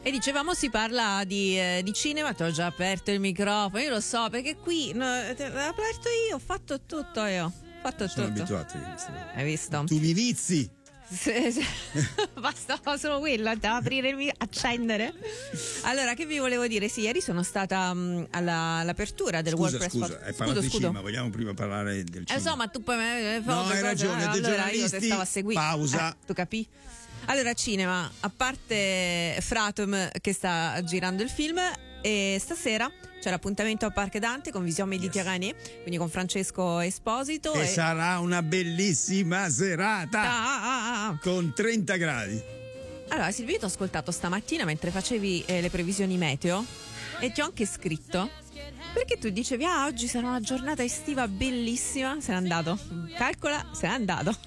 E dicevamo si parla di cinema, ti ho già aperto il microfono, io lo so perché qui l'ho aperto io, ho fatto tutto io. Sono abituato io. Hai visto? Tu mi vizi. Bastava solo quello, da aprire accendere. Allora, che vi volevo dire? Sì, ieri sono stata all'apertura del WordPress. Scusa, hai parlato di cinema, vogliamo prima parlare del cinema. So, ma tu poi no, hai ragione, allora io te stavo a seguire. Pausa. Tu capì? Allora, cinema, a parte Fratum che sta girando il film, e stasera c'è l'appuntamento a Parc Dante con Vision Méditerranée, quindi con Francesco Esposito. E sarà una bellissima serata con 30 gradi. Allora, Silvio, io ti ho ascoltato stamattina mentre facevi le previsioni meteo e ti ho anche scritto perché tu dicevi oggi sarà una giornata estiva bellissima. Se n'è andato, calcola, se n'è andato.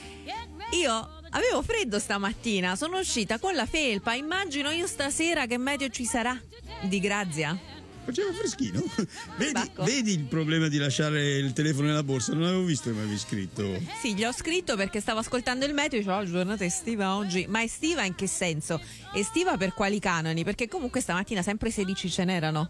Io avevo freddo stamattina, sono uscita con la felpa, immagino io stasera che meteo ci sarà. Di grazia. Faceva freschino. Vedi il problema di lasciare il telefono nella borsa? Non avevo visto che mi avevi scritto. Sì, gli ho scritto perché stavo ascoltando il meteo e dicevo giornata estiva oggi. Ma estiva in che senso? Estiva per quali canoni? Perché comunque stamattina sempre 16 ce n'erano.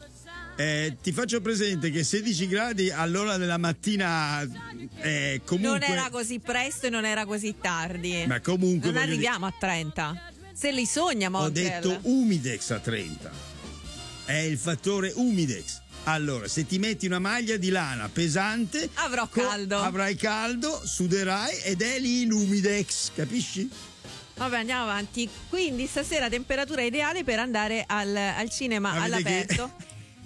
Ti faccio presente che 16 gradi all'ora della mattina comunque non era così presto e non era così tardi. Ma comunque non arriviamo a 30. Se li sogna Montreal. Ho detto Umidex a 30. È il fattore Umidex. Allora, se ti metti una maglia di lana pesante, avrai caldo, suderai ed è lì l'Umidex, capisci? Vabbè, andiamo avanti. Quindi stasera temperatura ideale per andare al cinema all'aperto.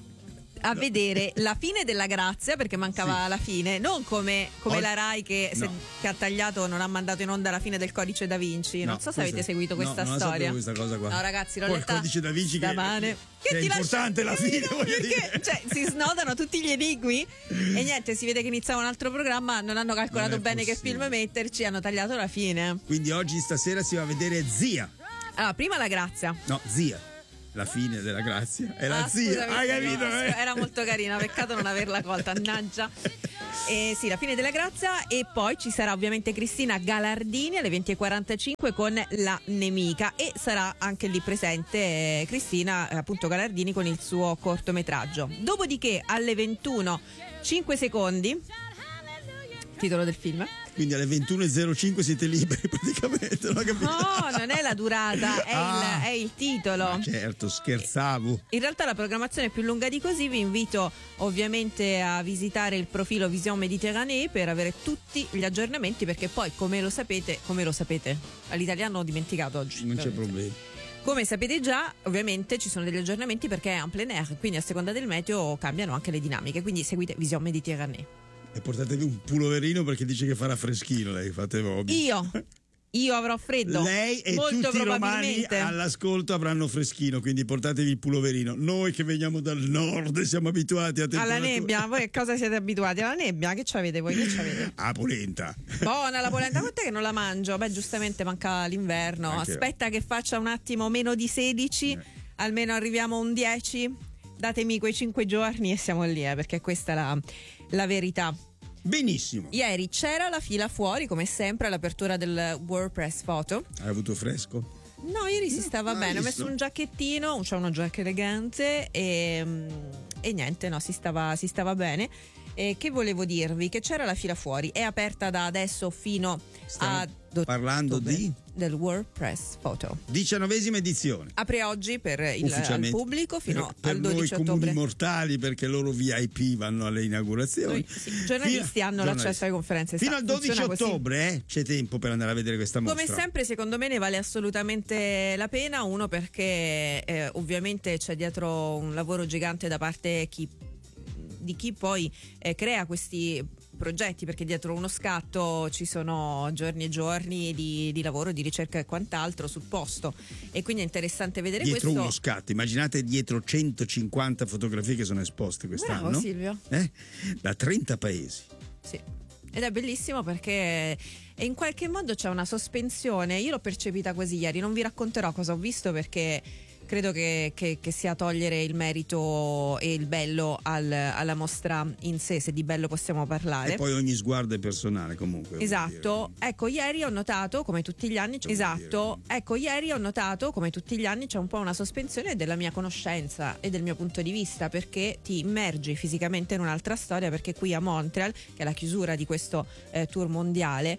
A vedere la fine della Grazia, perché mancava la fine, non come la Rai che ha tagliato, non ha mandato in onda la fine del Codice Da Vinci. Non so se avete seguito questa storia. Questa cosa qua. No, ragazzi, l'ho letta. Il Codice Da Vinci che è importante la fine, voglio dire. Cioè, si snodano tutti gli enigmi e niente, si vede che iniziava un altro programma, non hanno calcolato bene che film metterci, hanno tagliato la fine. Quindi oggi stasera si va a vedere Zia. Allora, prima la Grazia. No, Zia. La fine della Grazia è la zia, hai capito? Era molto carina, peccato non averla colta, mannaggia. Sì, la fine della Grazia. E poi ci sarà ovviamente Cristina Galardini alle 20:45 con La Nemica, e sarà anche lì presente Cristina appunto Galardini con il suo cortometraggio. Dopodiché alle 21 5 secondi, titolo del film. Quindi alle 21:05 siete liberi praticamente, non ho capito? No, non è la durata, è il titolo. Certo, scherzavo. In realtà la programmazione è più lunga di così. Vi invito ovviamente a visitare il profilo Vision Méditerranée per avere tutti gli aggiornamenti, perché poi come lo sapete, all'italiano ho dimenticato oggi. Non c'è problema. Come sapete già, ovviamente ci sono degli aggiornamenti perché è en plein air, quindi a seconda del meteo cambiano anche le dinamiche, quindi seguite Vision Méditerranée. E portatevi un puloverino perché dice che farà freschino, lei fate hobby. Io avrò freddo. Lei e molto tutti i romani all'ascolto avranno freschino, quindi portatevi il puloverino. Noi che veniamo dal nord siamo abituati a alla nebbia. Voi a cosa siete abituati? Alla nebbia? Che c'avete voi? Che c'avete? Ah, polenta. Buona la polenta, quant'è che non la mangio? Beh, giustamente manca l'inverno. Anche aspetta che faccia un attimo meno di 16, almeno arriviamo a un 10. Datemi quei 5 giorni e siamo lì, perché questa è la verità. Benissimo. Ieri c'era la fila fuori, come sempre, all'apertura del WordPress Photo. Hai avuto fresco? No, ieri si stava bene. Ho messo un giacchettino, c'è una giacca elegante e niente, no, si stava bene. E che volevo dirvi? Che c'era la fila fuori, è aperta da adesso fino a parlando del WordPress Photo. 19ª edizione. Apre oggi per il pubblico fino al 12 noi ottobre. comuni mortali, perché loro VIP vanno alle inaugurazioni. I giornalisti hanno l'accesso alle conferenze. Fino al 12 ottobre c'è tempo per andare a vedere questa mostra. Come sempre, secondo me ne vale assolutamente la pena. Uno, perché ovviamente c'è dietro un lavoro gigante da parte di chi poi crea questi progetti, perché dietro uno scatto ci sono giorni e giorni di lavoro, di ricerca e quant'altro sul posto, e quindi è interessante vedere dietro questo. Uno scatto, immaginate dietro 150 fotografie che sono esposte quest'anno. Bravo Silvio. Da 30 paesi. Sì, ed è bellissimo perché in qualche modo c'è una sospensione. Io l'ho percepita così ieri, non vi racconterò cosa ho visto perché credo che sia togliere il merito e il bello alla mostra in sé, se di bello possiamo parlare. E poi ogni sguardo è personale comunque. Esatto. Ecco, ieri ho notato come tutti gli anni c'è un po' una sospensione della mia conoscenza e del mio punto di vista, perché ti immergi fisicamente in un'altra storia, perché qui a Montreal, che è la chiusura di questo tour mondiale,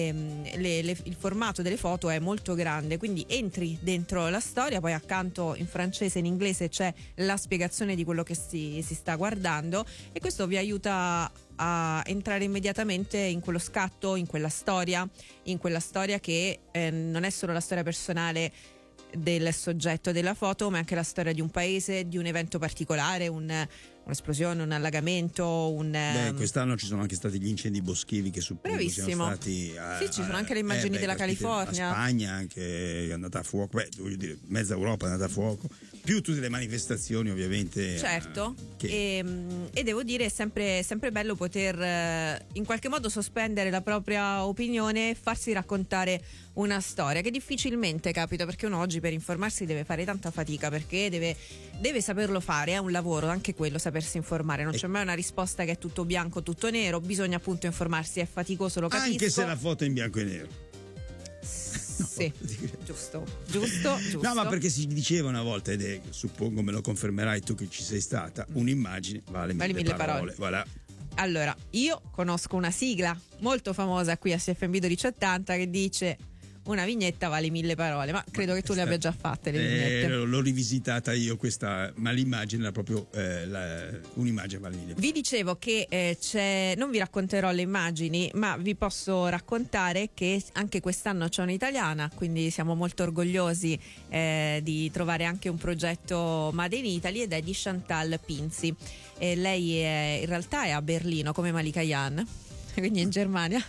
il formato delle foto è molto grande, quindi entri dentro la storia, poi accanto in francese e in inglese c'è la spiegazione di quello che si sta guardando, e questo vi aiuta a entrare immediatamente in quello scatto, in quella storia che non è solo la storia personale del soggetto della foto, ma anche la storia di un paese, di un evento particolare, un'esplosione, un allagamento, quest'anno ci sono anche stati gli incendi boschivi che suppongo siano stati sì, ci sono anche le immagini della California, la Spagna anche è andata a fuoco, voglio dire, mezza Europa è andata a fuoco, più tutte le manifestazioni ovviamente. Certo, e devo dire è sempre bello poter in qualche modo sospendere la propria opinione e farsi raccontare una storia, che difficilmente capita, perché uno oggi per informarsi deve fare tanta fatica, perché deve saperlo fare, è un lavoro anche quello, sapersi informare, non c'è mai una risposta che è tutto bianco, tutto nero, bisogna appunto informarsi, è faticoso, lo capisco. Anche se la foto è in bianco e nero. Sì, giusto. No, ma perché si diceva una volta, ed suppongo me lo confermerai tu che ci sei stata, un'immagine vale mille parole. Voilà. Allora, io conosco una sigla molto famosa qui a CFM 1280 che dice: una vignetta vale 1000 parole, ma credo che tu le abbia già fatte le vignette. L'ho rivisitata io questa, ma l'immagine era proprio un'immagine vale 1000 parole. Vi dicevo che non vi racconterò le immagini, ma vi posso raccontare che anche quest'anno c'è un'italiana, quindi siamo molto orgogliosi di trovare anche un progetto Made in Italy, ed è di Chantal Pinzi. Lei in realtà è a Berlino come Malika Yan, quindi in Germania.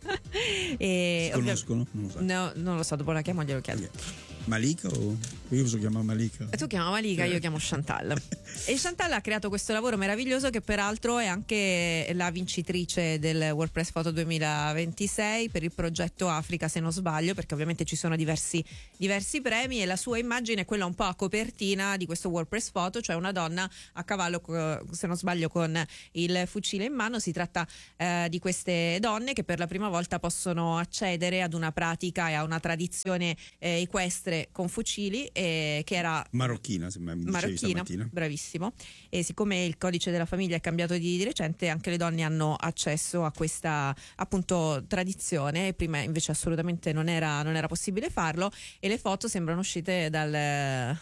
Si conoscono? Non lo so. No, non lo so, dopo la chiamo glielo chiedo. Malika o io posso chiamare Malika? Tu chiama Malika, io chiamo Chantal. E Chantal ha creato questo lavoro meraviglioso, che peraltro è anche la vincitrice del WordPress Photo 2026 per il progetto Africa, se non sbaglio, perché ovviamente ci sono diversi premi, e la sua immagine è quella un po' a copertina di questo WordPress Photo, cioè una donna a cavallo, se non sbaglio, con il fucile in mano. Si tratta di queste donne che per la prima volta possono accedere ad una pratica e a una tradizione equestre con fucili, che era marocchina, se mi dicevi stamattina. Bravissimo. E siccome il codice della famiglia è cambiato di recente, anche le donne hanno accesso a questa appunto tradizione. Prima invece assolutamente non era possibile farlo, e le foto sembrano uscite dal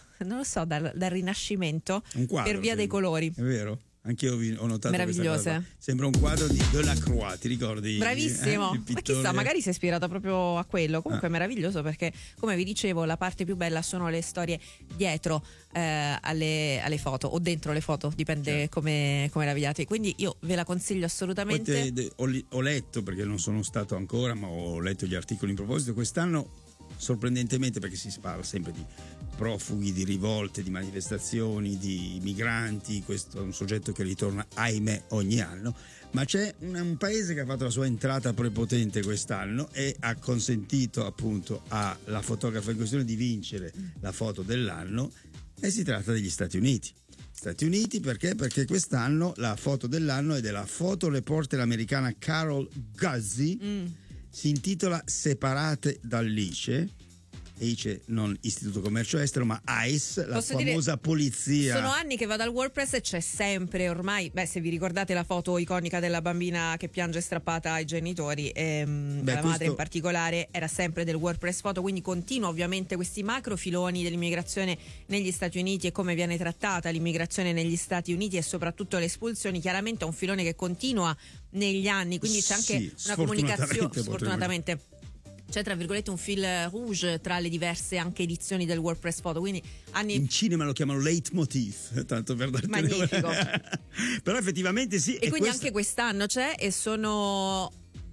Rinascimento, un quadro, per via dei colori. È vero? Anch'io ho notato meravigliose. Sembra un quadro di Delacroix, ti ricordi? Bravissimo. Ma chissà, magari si è ispirato proprio a quello. Comunque è meraviglioso, perché come vi dicevo la parte più bella sono le storie dietro alle foto, o dentro le foto, dipende come la vediate. Quindi io ve la consiglio assolutamente. Ho letto, perché non sono stato ancora, ma ho letto gli articoli in proposito quest'anno. Sorprendentemente, perché si parla sempre di profughi, di rivolte, di manifestazioni, di migranti, questo è un soggetto che ritorna, ahimè, ogni anno, ma c'è un paese che ha fatto la sua entrata prepotente quest'anno e ha consentito appunto alla fotografa in questione di vincere la foto dell'anno, e si tratta degli Stati Uniti. Stati Uniti perché? Perché quest'anno la foto dell'anno è della fotoreporter americana Carol Guzzi. Si intitola Separate dall'ICE, ICE non Istituto Commercio Estero, ma ICE, la famosa polizia. Sono anni che vado al WordPress e c'è sempre ormai, se vi ricordate la foto iconica della bambina che piange strappata ai genitori, la madre in particolare, era sempre del WordPress Photo, quindi continua ovviamente questi macrofiloni dell'immigrazione negli Stati Uniti e come viene trattata l'immigrazione negli Stati Uniti, e soprattutto le espulsioni. Chiaramente è un filone che continua negli anni, quindi c'è anche una comunicazione, sfortunatamente c'è tra virgolette un fil rouge tra le diverse anche edizioni del WordPress Photo, quindi in cinema lo chiamano leitmotiv, tanto per darti magnifico. Però effettivamente sì, e quindi anche quest'anno c'è, e sono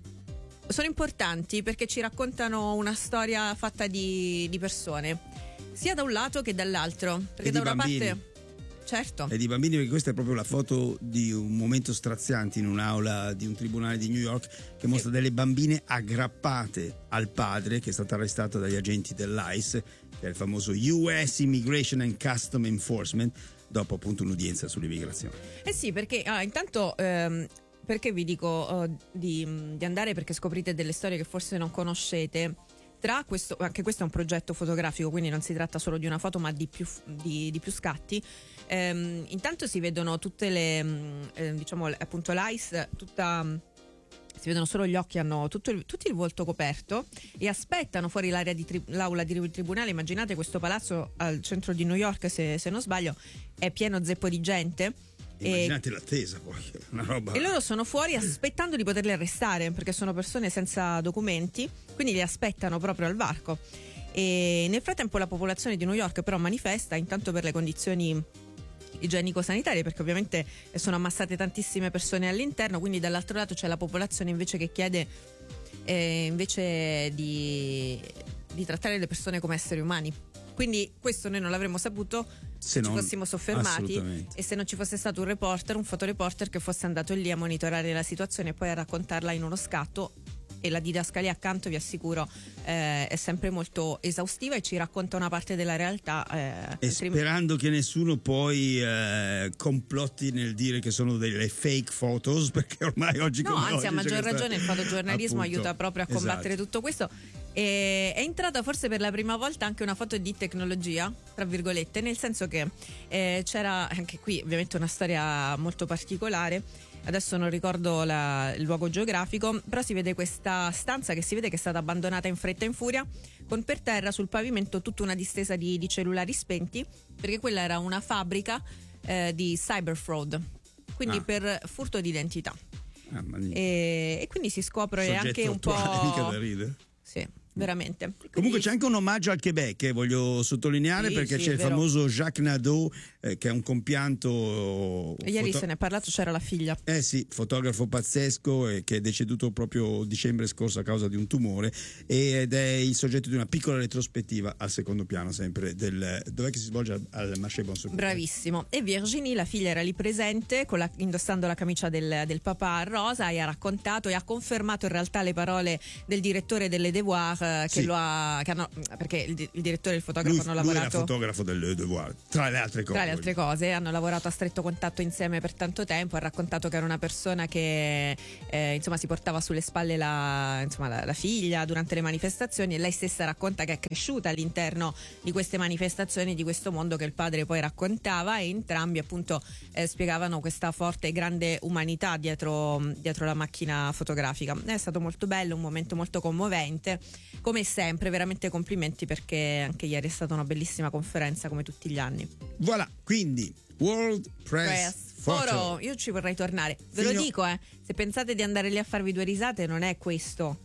importanti perché ci raccontano una storia fatta di persone, sia da un lato che dall'altro, perché da una parte certo. E di bambini, perché questa è proprio la foto di un momento straziante in un'aula di un tribunale di New York, che mostra delle bambine aggrappate al padre, che è stato arrestato dagli agenti dell'ICE, che è il famoso US Immigration and Custom Enforcement, dopo appunto un'udienza sull'immigrazione. Sì, perché intanto perché vi dico di andare, perché scoprite delle storie che forse non conoscete. Tra questo, anche questo è un progetto fotografico, quindi non si tratta solo di una foto ma di più scatti. Intanto si vedono tutte le diciamo appunto l'ICE tutta. Si vedono solo gli occhi, hanno tutto il volto coperto e aspettano fuori l'aula di tribunale. Immaginate questo palazzo al centro di New York, se non sbaglio, è pieno zeppo di gente. Immaginate l'attesa poi, una roba. E loro sono fuori aspettando di poterli arrestare, perché sono persone senza documenti, quindi li aspettano proprio al varco. E nel frattempo la popolazione di New York però manifesta, intanto per le condizioni igienico-sanitarie, perché ovviamente sono ammassate tantissime persone all'interno, quindi dall'altro lato c'è la popolazione invece che chiede invece di trattare le persone come esseri umani. Quindi questo noi non l'avremmo saputo se ci fossimo soffermati e se non ci fosse stato un fotoreporter che fosse andato lì a monitorare la situazione e poi a raccontarla in uno scatto. E la didascalia accanto, vi assicuro, è sempre molto esaustiva e ci racconta una parte della realtà. E sperando che nessuno poi complotti nel dire che sono delle fake photos, perché ormai oggi no, anzi, a maggior ragione il fotogiornalismo aiuta proprio a combattere tutto questo. E è entrata forse per la prima volta anche una foto di tecnologia, tra virgolette, nel senso che c'era anche qui ovviamente una storia molto particolare. Adesso non ricordo il luogo geografico, però si vede questa stanza che si vede che è stata abbandonata in fretta e in furia, con per terra sul pavimento tutta una distesa di cellulari spenti, perché quella era una fabbrica di cyber fraud, quindi per furto di identità. E quindi si scopre anche un po'. Mica da ridere. Sì, veramente. Comunque c'è anche un omaggio al Quebec, voglio sottolineare, perché c'è il famoso Jacques Nadeau, che è un compianto. Ieri se ne è parlato, c'era la figlia. Sì, fotografo pazzesco, che è deceduto proprio dicembre scorso a causa di un tumore, ed è il soggetto di una piccola retrospettiva al secondo piano, sempre dov'è che si svolge al Marché Bon Secours. Bravissimo. E Virginie, la figlia, era lì presente indossando la camicia del papà rosa, e ha raccontato e ha confermato in realtà le parole del direttore delle Devoir, perché il direttore e il fotografo hanno lavorato. Lui era fotografo del Devoir, tra le altre cose. Hanno lavorato a stretto contatto insieme per tanto tempo. Ha raccontato che era una persona che si portava sulle spalle la figlia durante le manifestazioni, e lei stessa racconta che è cresciuta all'interno di queste manifestazioni, di questo mondo che il padre poi raccontava, e entrambi appunto spiegavano questa forte e grande umanità dietro la macchina fotografica. È stato molto bello, un momento molto commovente. Come sempre, veramente complimenti, perché anche ieri è stata una bellissima conferenza, come tutti gli anni. Voilà, quindi World Press Photo. Io ci vorrei tornare. Ve lo dico, se pensate di andare lì a farvi due risate, non è questo.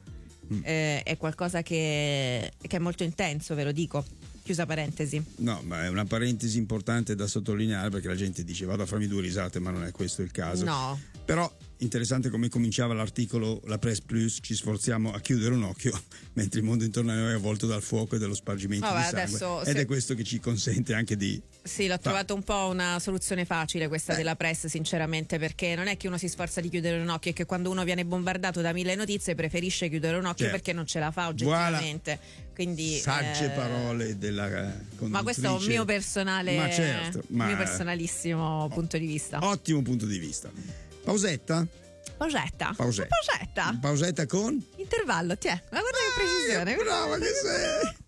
È qualcosa che è molto intenso, ve lo dico. Chiusa parentesi. No, ma è una parentesi importante da sottolineare, perché la gente dice vado a farmi due risate, ma non è questo il caso. No. Però interessante come cominciava l'articolo: la Press Plus, ci sforziamo a chiudere un occhio mentre il mondo intorno a noi è avvolto dal fuoco e dallo spargimento di sangue. Ed è questo che ci consente anche di. Sì, l'ho trovato un po' una soluzione facile questa della Press, sinceramente, perché non è che uno si sforza di chiudere un occhio, è che quando uno viene bombardato da 1000 notizie preferisce chiudere un occhio, perché non ce la fa oggettivamente. Voilà. Quindi, sagge parole della conduttrice. Ma questo è un mio personale, mio personalissimo punto di vista. Ottimo punto di vista. Pausetta con Intervallo, ma guarda che precisione. Brava che sei.